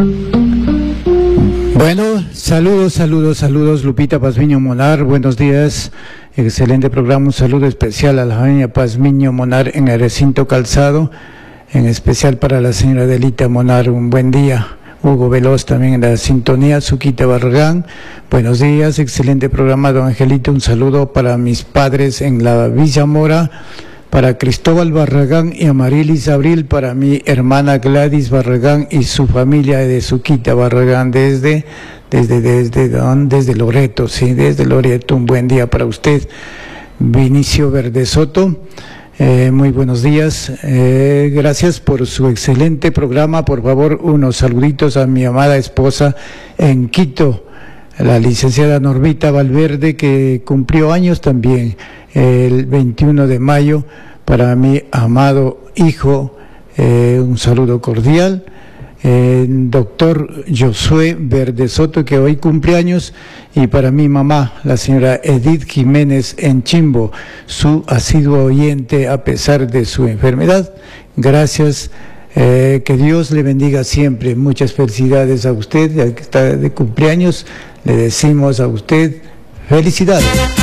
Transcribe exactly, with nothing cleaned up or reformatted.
Bueno, saludos, saludos, saludos, Lupita Pazmiño Monar, buenos días, excelente programa, un saludo especial a la familia Pazmiño Monar en el recinto Calzado, en especial para la señora Delita Monar, un buen día. Hugo Veloz también en la sintonía, Suquita Barragán, buenos días, excelente programa, don Angelito, un saludo para mis padres en la Villa Mora, para Cristóbal Barragán y Amarilis Abril, para mi hermana Gladys Barragán y su familia de Suquita Barragán, desde, desde, desde, desde, desde Loreto, sí, desde Loreto, un buen día para usted. Vinicio Verde Soto, eh, muy buenos días, eh, gracias por su excelente programa, por favor, unos saluditos a mi amada esposa en Quito, la licenciada Normita Valverde, que cumplió años también el veintiuno de mayo, para mi amado hijo, eh, un saludo cordial, eh, doctor Josué Verde Soto, que hoy cumple años, y para mi mamá, la señora Edith Jiménez en Chimbo, su asiduo oyente a pesar de su enfermedad. Gracias. Eh, que Dios le bendiga siempre, muchas felicidades a usted, ya que está de cumpleaños, le decimos a usted felicidades.